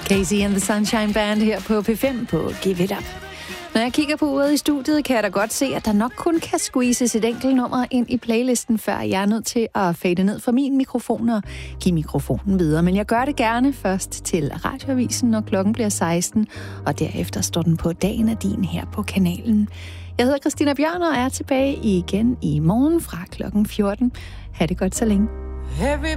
Casey and the Sunshine Band her på P5 på Give It Up. Når jeg kigger på uret i studiet, kan jeg da godt se, at der nok kun kan squeezes et enkelt nummer ind i playlisten, før jeg er nødt til at fade ned fra min mikrofon og give mikrofonen videre. Men jeg gør det gerne først til Radioavisen, når klokken bliver 16, og derefter står den på Dagen er din her på kanalen. Jeg hedder Christina Bjørn og er tilbage igen i morgen fra klokken 14. Ha' det godt så længe.